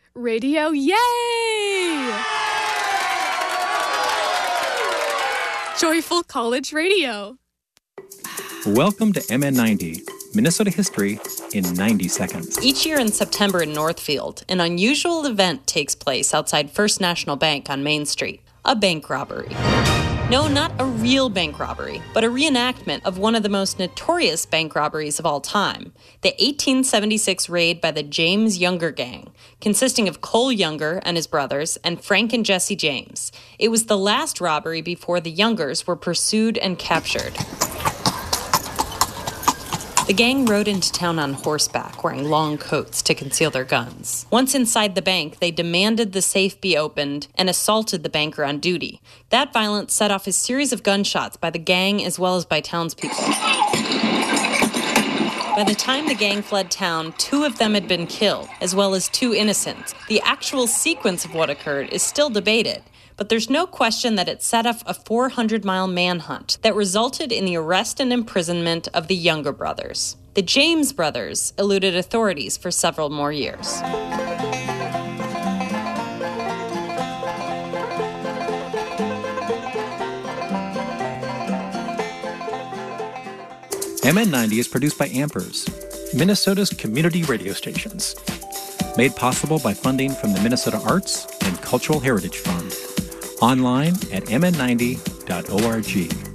Radio, yay! Joyful College Radio. Welcome to MN90, Minnesota history in 90 seconds. Each year in September in Northfield, an unusual event takes place outside First National Bank on Main Street, a bank robbery. No, not a real bank robbery, but a reenactment of one of the most notorious bank robberies of all time, the 1876 raid by the James Younger Gang, consisting of Cole Younger and his brothers and Frank and Jesse James. It was the last robbery before the Youngers were pursued and captured. The gang rode into town on horseback, wearing long coats to conceal their guns. Once inside the bank, they demanded the safe be opened and assaulted the banker on duty. That violence set off a series of gunshots by the gang as well as by townspeople. By the time the gang fled town, 2 of them had been killed, as well as 2 innocents. The actual sequence of what occurred is still debated, but there's no question that it set off a 400-mile manhunt that resulted in the arrest and imprisonment of the Younger brothers. The James brothers eluded authorities for several more years. MN90 is produced by Ampers, Minnesota's community radio stations. Made possible by funding from the Minnesota Arts and Cultural Heritage Fund. Online at mn90.org.